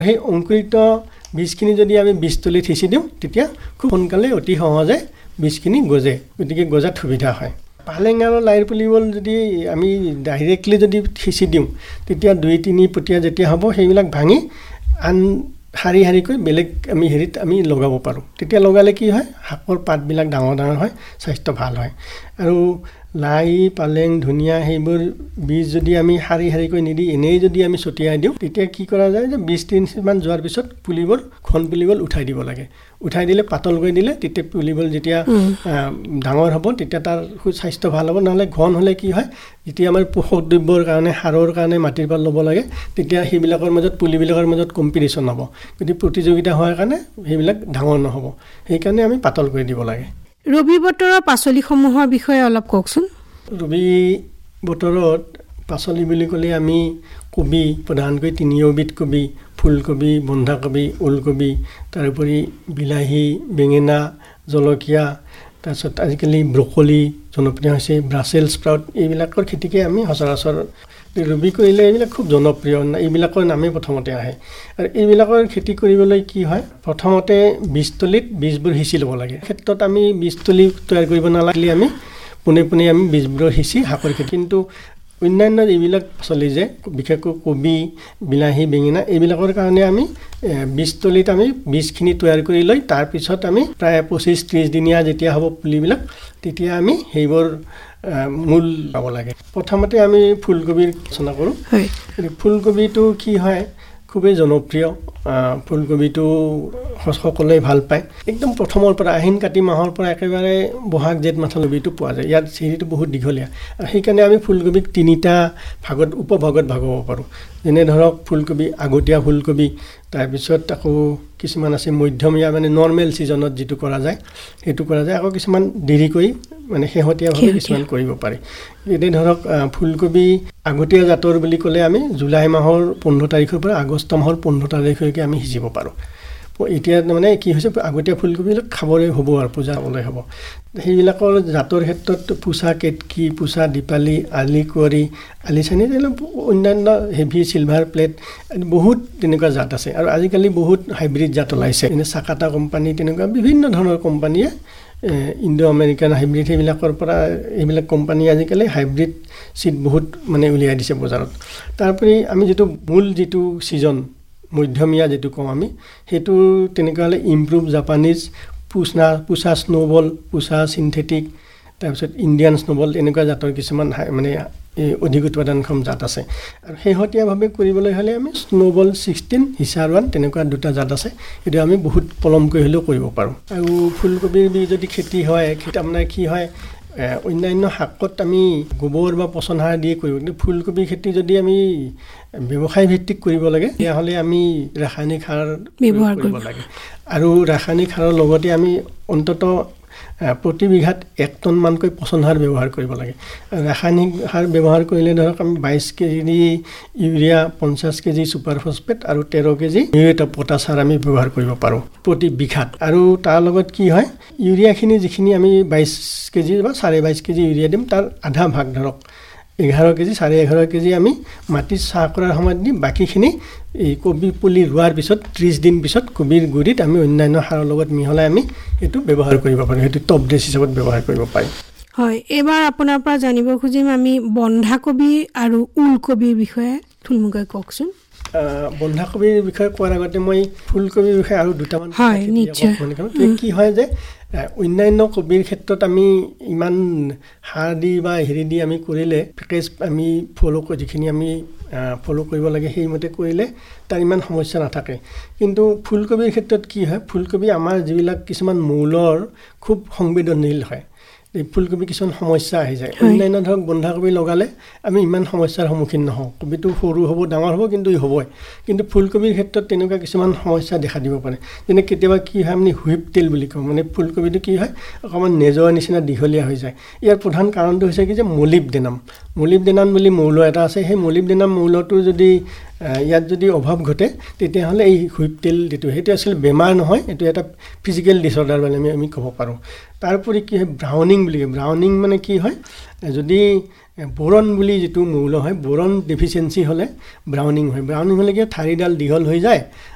সেই অংকুৰিত বীজখিনি যদি আমি বীজতলীত সিঁচি দিওঁ তেতিয়া খুব সোনকালে অতি সহজে বীজখিনি গজে, গতিকে গজাত সুবিধা হয়। পালেং আৰু লাইৰ পুলিবোৰ যদি আমি ডাইৰেক্টলি যদি সিঁচি দিওঁ তেতিয়া 2-3 পটীয়া যেতিয়া হ'ব সেইবিলাক ভাঙি আন শাৰী শাৰীকৈ বেলেগ আমি হেৰিত আমি লগাব পাৰোঁ। তেতিয়া লগালে কি হয়, শাকৰ পাতবিলাক ডাঙৰ ডাঙৰ হয়, স্বাস্থ্য ভাল হয়। আৰু লাই, পালেং, ধনিয়া সেইবোৰ বীজ যদি আমি শাৰী শাৰীকৈ নিদি এনেই যদি আমি ছটিয়াই দিওঁ তেতিয়া কি কৰা যায় যে 20-30 ইঞ্চিমান যোৱাৰ পিছত পুলিবোৰ ঘন পুলিবোৰ উঠাই দিব লাগে। উঠাই দিলে পাতল কৰি দিলে তেতিয়া পুলিবোৰ যেতিয়া ডাঙৰ হ'ব তেতিয়া তাৰ স্বাস্থ্য ভাল হ'ব। নহ'লে ঘন হ'লে কি হয়, যেতিয়া আমাৰ পোষক দ্ৰব্যৰ কাৰণে সাৰৰ কাৰণে মাটিৰ পৰা ল'ব লাগে তেতিয়া সেইবিলাকৰ মাজত পুলিবিলাকৰ মাজত কম্পিটিশ্যন হ'ব, গতিকে প্ৰতিযোগিতা হোৱাৰ কাৰণে সেইবিলাক ডাঙৰ নহ'ব। সেইকাৰণে আমি পাতল কৰি দিব লাগে। ৰবি বতৰৰ পাচলিসমূহৰ বিষয়ে অলপ কওকচোন। ৰবি বতৰত পাচলি বুলি ক'লে আমি কবি, প্ৰধানকৈ 3 বিধ কবি, ফুলকবি, বন্ধাকবি, ওলকবি, তাৰোপৰি বিলাহী, বেঙেনা, জলকীয়া, তাৰপিছত আজিকালি ব্ৰকলি জনপ্ৰিয় হৈছে, ব্ৰাছেল স্প্ৰাউট, এইবিলাকৰ খেতিকে আমি সচৰাচৰ ৰবি কৰিলে এইবিলাক খুব জনপ্ৰিয়, এইবিলাকৰ নামেই প্ৰথমতে আহে। আৰু এইবিলাকৰ খেতি কৰিবলৈ কি হয়, প্ৰথমতে বীজতলীত বীজবোৰ সিঁচি ল'ব লাগে। ক্ষেত্ৰত আমি বীজতলী তৈয়াৰ কৰিব নালাগিলে আমি পোনে পোনে আমি বীজবোৰ সিঁচি শাকৰ খেতি, কিন্তু অন্যান্য এইবিলাক পাচলি যে বিশেষকৈ কবি, বিলাহী, বেঙেনা এইবিলাকৰ কাৰণে আমি বীজতলীত আমি বীজখিনি তৈয়াৰ কৰি লৈ তাৰপিছত আমি প্ৰায় 25-30 দিনীয়া যেতিয়া হ'ব পুলিবিলাক তেতিয়া আমি সেইবোৰ মূল পাব লাগে। প্ৰথমতে আমি ফুলকবিৰ আলোচনা কৰোঁ। ফুলকবিটো কি হয়, খুবেই জনপ্ৰিয়। ফুলকবিটো সকলোৱে ভাল পায়। একদম প্ৰথমৰ পৰা আহিন কাতি মাহৰ পৰা একেবাৰে বহাগ জেঠ মাহৰ কবিটো পোৱা যায়। ইয়াত চিৰিটো বহুত দীঘলীয়া, আৰু সেইকাৰণে আমি ফুলকবিক 3টা ভাগত উপভাগত ভাগব পাৰোঁ। যেনে ধৰক ফুলকবি, আগতীয়া ফুলকবি, তাৰপিছত আকৌ কিছুমান আছে মধ্যমীয়া, মানে নৰ্মেল ছিজনত যিটো কৰা যায় সেইটো কৰা যায়, আকৌ কিছুমান দেৰিকৈ মানে শেহতীয়াভাৱে কিছুমান কৰিব পাৰি। এতিয়া ধৰক ফুলকবি আগতীয়া জাতৰ বুলি ক'লে আমি জুলাই মাহৰ 15 তাৰিখৰ পৰা আগষ্ট মাহৰ 15 তাৰিখলৈকে আমি সিঁচিব পাৰোঁ। এতিয়া মানে কি হৈছে, আগতীয়া ফুলকবিবিলাক খাবলৈ হ'ব আৰু পূজা হ'বলৈ হ'ব। সেইবিলাকৰ জাতৰ ক্ষেত্ৰত পুছা কেতকী, পুছা দীপালী, আলি কুঁৱৰী, আলি চানি, অন্যান্য হেভি চিলভাৰ প্লেট বহুত তেনেকুৱা জাত আছে। আৰু আজিকালি বহুত হাইব্ৰিড জাত ওলাইছে, যেনে চাকাটা কোম্পানী, তেনেকুৱা বিভিন্ন ধৰণৰ কোম্পানীয়ে ইণ্ডো আমেৰিকান হাইব্ৰিড সেইবিলাকৰ পৰা এইবিলাক কোম্পানী আজিকালি হাইব্ৰিড চিড বহুত মানে উলিয়াই দিছে বজাৰত। তাৰোপৰি আমি যিটো মূল যিটো ছিজন মধ্যমীয়া যিটো কওঁ আমি, সেইটো তেনেকুৱা হ'লে ইমপ্ৰুভ জাপানিজ, পুছা স্ন'বল, পুছা চিন্থেটিক, তাৰপিছত ইণ্ডিয়ান স্ন'বল, এনেকুৱা জাতৰ কিছুমান মানে অধিক উৎপাদনক্ষম জাত আছে। আৰু শেহতীয়াভাৱে কৰিবলৈ হ'লে আমি স্ন'বল 16, হিচাৰ 1 তেনেকুৱা 2টা জাত আছে। সেইটো আমি বহুত পলমকৈ হ'লেও কৰিব পাৰোঁ। আৰু ফুলকবিৰ যদি খেতি হয়, আপোনাৰ কি হয়, অন্যান্য শাকত আমি গোবৰ বা পচন সাৰ দিয়ে কৰিব, কিন্তু ফুলকবি খেতি যদি আমি ব্যৱসায় ভিত্তিক কৰিব লাগে তেতিয়াহ'লে আমি ৰাসায়নিক সাৰ ব্যৱহাৰ কৰিব লাগে। আৰু ৰাসায়নিক সাৰৰ লগতে আমি অন্ততঃ প্ৰতি বিঘাত 1 টন মানকৈ পচন সাৰ ব্যৱহাৰ কৰিব লাগে। ৰাসায়নিক সাৰ ব্যৱহাৰ কৰিলে ধৰক আমি 22 KG urea, 50 KG super phosphate আৰু 13 কেজি মিউৰেট অফ পটাছ সাৰ আমি ব্যৱহাৰ কৰিব পাৰোঁ প্ৰতি বিঘাত। আৰু তাৰ লগত কি হয়, ইউৰিয়াখিনি যিখিনি আমি 22 কেজি বা 22.5 কেজি ইউৰিয়া দিম, তাৰ আধা ভাগ ধৰক 11 কেজি, 11.5 কেজি আমি মাটিত চাহ কৰাৰ সময়ত দিম। বাকীখিনি এই কবি পুলি ৰোৱাৰ পিছত 30 দিন পিছত কবিৰ গুৰিত আমি অন্যান্য সাৰৰ লগত মিহলাই আমি এইটো ব্যৱহাৰ কৰিব পাৰোঁ। সেইটো টপ ড্ৰেছ হিচাপত ব্যৱহাৰ কৰিব পাৰি। হয়, এইবাৰ আপোনাৰ পৰা জানিব খুজিম আমি বন্ধাকবি আৰু ওলকবিৰ বিষয়ে থুলমুলকৈ কওকচোন। বন্ধাকবিৰ বিষয়ে কোৱাৰ আগতে মই ফুলকবিৰ বিষয়ে আৰু 2টামান কি হয় যে অন্যান্য কবিৰ ক্ষেত্ৰত আমি ইমান সাৰ দি বা হেৰি দি আমি কৰিলে পেকেজ আমি যিখিনি আমি ফ'ল' কৰিব লাগে সেইমতে কৰিলে তাৰ ইমান সমস্যা নাথাকে। কিন্তু ফুলকবিৰ ক্ষেত্ৰত কি হয়, ফুলকবি আমাৰ যিবিলাক কিছুমান মৌলৰ খুব সংবেদনশীল হয়, এই ফুলকবি কিছুমান সমস্যা আহি যায়। অন্যান্য ধৰক বন্ধাকবি লগালে আমি ইমান সমস্যাৰ সন্মুখীন নহওঁ, কবিটো সৰু হ'ব ডাঙৰ হ'ব কিন্তু হ'বই। কিন্তু ফুলকবিৰ ক্ষেত্ৰত তেনেকুৱা কিছুমান সমস্যা দেখা দিব পাৰে। যেনে কেতিয়াবা কি হয়, আমি হুইপ তেল বুলি কওঁ, মানে ফুলকবিটো কি হয় অকণমান নেজৰ নিচিনা দীঘলীয়া হৈ যায়। ইয়াৰ প্ৰধান কাৰণটো হৈছে কি যে মলিবডেনাম বুলি মৌল এটা আছে। সেই মলিবডেনাম মৌলটোৰ যদি ইয়াত যদি অভাৱ ঘটে তেতিয়াহ'লে এই হুইপ তেল যিটো সেইটো আচলতে বেমাৰ নহয়, এইটো এটা ফিজিকেল ডিছঅৰ্ডাৰ বুলি আমি ক'ব পাৰোঁ। তাৰোপৰি কি হয়, ব্ৰাউনিং বুলি কয়। ব্ৰাউনিং মানে কি হয়, যদি বোৰণ বুলি যিটো মৌল হয়, বোৰণ ডেফিচিয়েঞ্চি হ'লে ব্ৰাউনিং হয়। ব্ৰাউনিং হ'লে কি ঠাৰিডাল দীঘল হৈ যায়